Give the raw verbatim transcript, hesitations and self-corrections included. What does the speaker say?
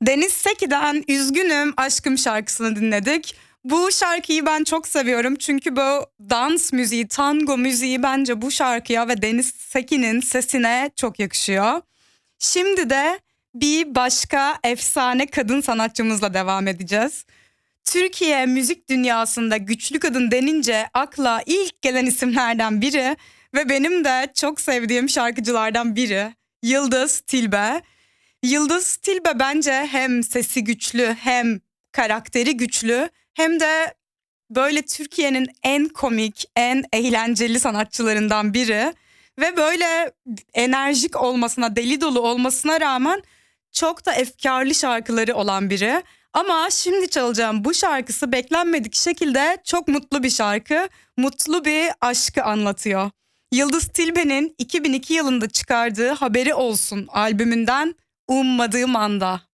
Deniz Seki'den Üzgünüm Aşkım şarkısını dinledik. Bu şarkıyı ben çok seviyorum çünkü bu dans müziği, tango müziği bence bu şarkıya ve Deniz Seki'nin sesine çok yakışıyor. Şimdi de bir başka efsane kadın sanatçımızla devam edeceğiz. Türkiye müzik dünyasında güçlü kadın denince akla ilk gelen isimlerden biri ve benim de çok sevdiğim şarkıcılardan biri Yıldız Tilbe. Yıldız Tilbe bence hem sesi güçlü hem karakteri güçlü hem de böyle Türkiye'nin en komik, en eğlenceli sanatçılarından biri. Ve böyle enerjik olmasına, deli dolu olmasına rağmen çok da efkarlı şarkıları olan biri. Ama şimdi çalacağım bu şarkısı beklenmedik şekilde çok mutlu bir şarkı. Mutlu bir aşkı anlatıyor. Yıldız Tilbe'nin iki bin iki yılında çıkardığı Haberi Olsun albümünden Ummadığım Anda.